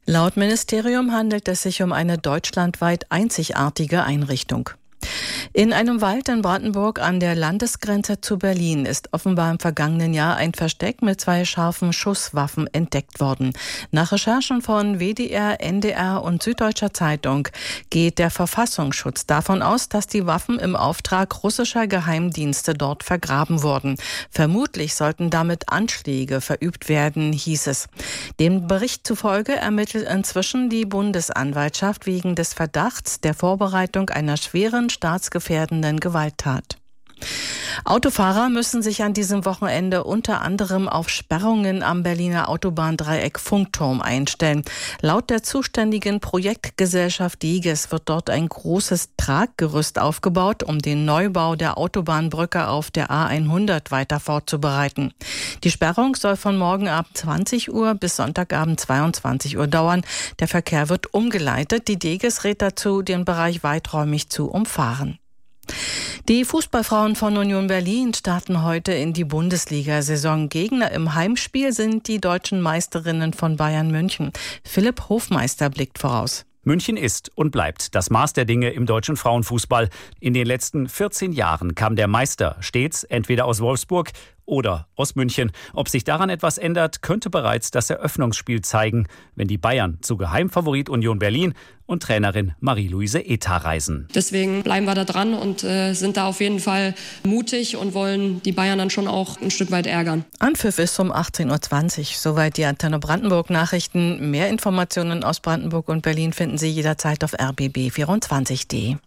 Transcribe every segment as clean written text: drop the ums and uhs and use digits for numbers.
Laut Ministerium handelt es sich um eine deutschlandweit einzigartige Einrichtung. In einem Wald in Brandenburg an der Landesgrenze zu Berlin ist offenbar im vergangenen Jahr ein Versteck mit 2 scharfen Schusswaffen entdeckt worden. Nach Recherchen von WDR, NDR und Süddeutscher Zeitung geht der Verfassungsschutz davon aus, dass die Waffen im Auftrag russischer Geheimdienste dort vergraben wurden. Vermutlich sollten damit Anschläge verübt werden, hieß es. Dem Bericht zufolge ermittelt inzwischen die Bundesanwaltschaft wegen des Verdachts der Vorbereitung einer schweren staatsgefährdenden Gewalttat. Autofahrer müssen sich an diesem Wochenende unter anderem auf Sperrungen am Berliner Autobahndreieck Funkturm einstellen. Laut der zuständigen Projektgesellschaft Diges wird dort ein großes Traggerüst aufgebaut, um den Neubau der Autobahnbrücke auf der A100 weiter vorzubereiten. Die Sperrung soll von morgen Abend 20 Uhr bis Sonntagabend 22 Uhr dauern. Der Verkehr wird umgeleitet. Die Diges rät dazu, den Bereich weiträumig zu umfahren. Die Fußballfrauen von Union Berlin starten heute in die Bundesliga-Saison. Gegner im Heimspiel sind die deutschen Meisterinnen von Bayern München. Philipp Hofmeister blickt voraus. München ist und bleibt das Maß der Dinge im deutschen Frauenfußball. In den letzten 14 Jahren kam der Meister stets entweder aus Wolfsburg oder aus München. Ob sich daran etwas ändert, könnte bereits das Eröffnungsspiel zeigen, wenn die Bayern zu Geheimfavorit Union Berlin und Trainerin Marie-Louise Ether reisen. Deswegen bleiben wir da dran und sind da auf jeden Fall mutig und wollen die Bayern dann schon auch ein Stück weit ärgern. Anpfiff ist um 18.20 Uhr. Soweit die Antenne Brandenburg Nachrichten. Mehr Informationen aus Brandenburg und Berlin finden Sie jederzeit auf rbb24.de.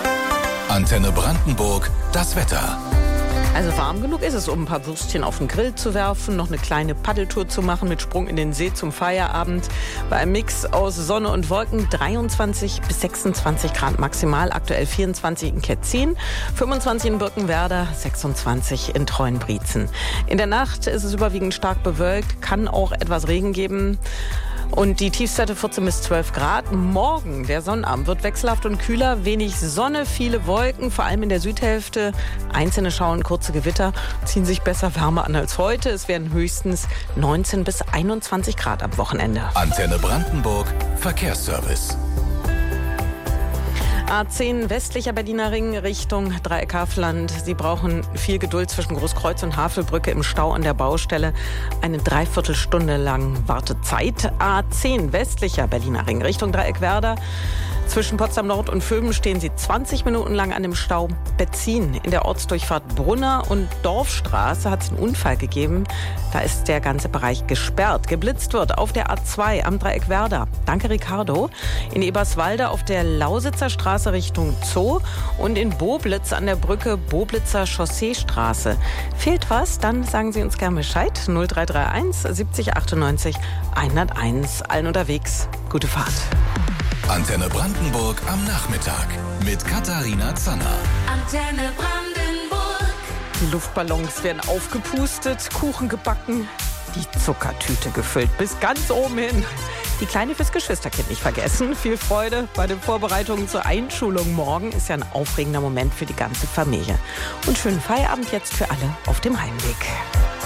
Antenne Brandenburg, das Wetter. Also warm genug ist es, um ein paar Würstchen auf den Grill zu werfen, noch eine kleine Paddeltour zu machen mit Sprung in den See zum Feierabend. Bei einem Mix aus Sonne und Wolken 23 bis 26 Grad maximal, aktuell 24 in Ketzin, 25 in Birkenwerder, 26 in Treuenbrietzen. In der Nacht ist es überwiegend stark bewölkt, kann auch etwas Regen geben. Und die Tiefstwerte 14 bis 12 Grad. Morgen, der Sonnabend, wird wechselhaft und kühler. Wenig Sonne, viele Wolken, vor allem in der Südhälfte. Einzelne Schauern, kurze Gewitter ziehen sich besser wärmer an als heute. Es werden höchstens 19 bis 21 Grad am Wochenende. Antenne Brandenburg, Verkehrsservice. A10 westlicher Berliner Ring Richtung Dreieck Havelland. Sie brauchen viel Geduld zwischen Großkreuz und Havelbrücke im Stau an der Baustelle. Eine Dreiviertelstunde lang Wartezeit. A10 westlicher Berliner Ring Richtung Dreieck Werder. Zwischen Potsdam Nord und Vöben stehen Sie 20 Minuten lang an dem Stau. Betzin in der Ortsdurchfahrt Brunner und Dorfstraße hat es einen Unfall gegeben. Da ist der ganze Bereich gesperrt. Geblitzt wird auf der A2 am Dreieck Werder. Danke, Ricardo. In Eberswalde auf der Lausitzer Straße Richtung Zoo und in Boblitz an der Brücke Boblitzer Chausseestraße. Fehlt was? Dann sagen Sie uns gerne Bescheid. 0331 70 98 101. Allen unterwegs. Gute Fahrt. Antenne Brandenburg am Nachmittag mit Katharina Zanner. Antenne Brandenburg. Die Luftballons werden aufgepustet, Kuchen gebacken, die Zuckertüte gefüllt bis ganz oben hin. Die Kleine fürs Geschwisterkind nicht vergessen. Viel Freude bei den Vorbereitungen zur Einschulung morgen. Ist ja ein aufregender Moment für die ganze Familie. Und schönen Feierabend jetzt für alle auf dem Heimweg.